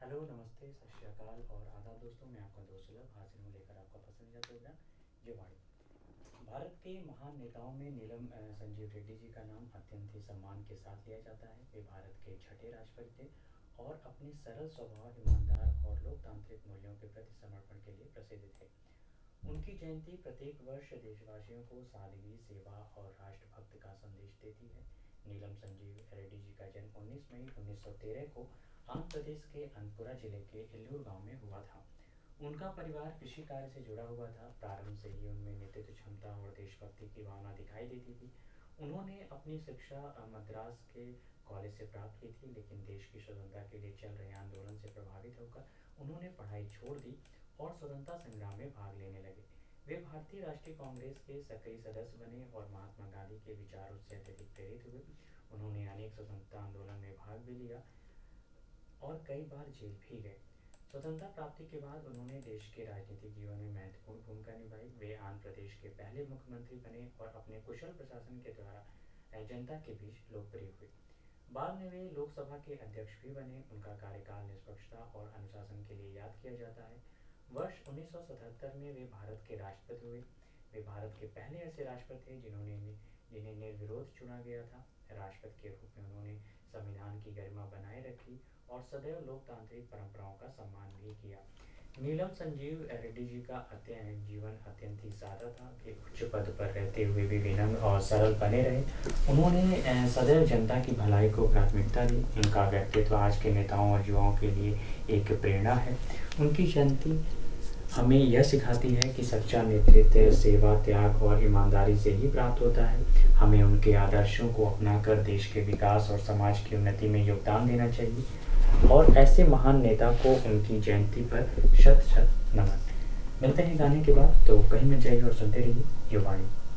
Hello, नमस्ते, सत श्री अकाल और आदाब दोस्तों। मैं आपका दोस्त सुलभ हाजिर हूँ लेकर आपका पसंदीदा प्रोग्राम जीवाणी। भारत के महान नेताओं में नीलम संजीव रेड्डी जी का नाम अत्यंत ही सम्मान के साथ लिया जाता है। वे भारत के छठे राष्ट्रपति थे और अपने सरल स्वभाव, ईमानदार और लोकतांत्रिक मूल्यों के प्रति समर्पण के लिए प्रसिद्ध थे। उनकी जयंती प्रत्येक वर्ष देशवासियों को सादगी, सेवा और राष्ट्रभक्त का संदेश देती है। नीलम संजीव रेड्डी जी का जन्म 19 मई 1913 को आंध्र प्रदेश के अनपुरा जिले के इल्लूर गांव में हुआ था। उनका परिवार कृषि कार्य से जुड़ा हुआ था। प्रारंभ से ही उनमें नेतृत्व क्षमता और देशभक्ति की भावना दिखाई देती थी। उन्होंने अपनी शिक्षा मद्रास के कॉलेज से प्राप्त की थी, लेकिन देश की स्वतंत्रता के लिए चल रहे आंदोलन से प्रभावित होकर उन्होंने पढ़ाई छोड़ दी और स्वतंत्रता संग्राम में भाग लेने लगे। वे भारतीय राष्ट्रीय कांग्रेस के सक्रिय सदस्य बने और महात्मा गांधी के विचारों से अत्यधिक प्रेरित हुए। उन्होंने अनेक स्वतंत्रता आंदोलन में भाग भी लिया और कई बार जेल भी गए। स्वतंत्रता प्राप्ति के बाद उन्होंने देश के राजनीतिक जीवन में महत्वपूर्ण भूमिका निभाई। वे आंध्र प्रदेश के पहले मुख्यमंत्री बने और अपने कुशल प्रशासन के द्वारा जनता के बीच लोकप्रिय हुए। बाद में वे लोकसभा के अध्यक्ष भी बने। उनका कार्यकाल निष्पक्षता और अनुशासन के लिए याद किया जाता है। वर्ष 1977 में वे भारत के राष्ट्रपति हुए। वे भारत के पहले ऐसे राष्ट्रपति थे जिन्हें निर्विरोध चुना गया था। राष्ट्रपति के रूप में उन्होंने संविधान की गरिमा बनाए रखी और सदैव लोकतांत्रिक परंपराओं का सम्मान भी किया। नीलम संजीव रेड्डी जी का जीवन अत्यंत ही सादा था। वे उच्च पद पर रहते हुए भी विनम्र और सरल बने रहे। उन्होंने सदैव जनता की भलाई को प्राथमिकता दी। उनका व्यक्तित्व आज के नेताओं और युवाओं के लिए एक प्रेरणा है। उनकी जयंती हमें यह सिखाती है कि सच्चा नेतृत्व सेवा, त्याग और ईमानदारी से ही प्राप्त होता है। हमें उनके आदर्शों को अपनाकर देश के विकास और समाज की उन्नति में योगदान देना चाहिए और ऐसे महान नेता को उनकी जयंती पर शत शत नमन। मिलते हैं गाने के बाद, तो कहीं मत जाइए और सुनते रहिए युवाणी।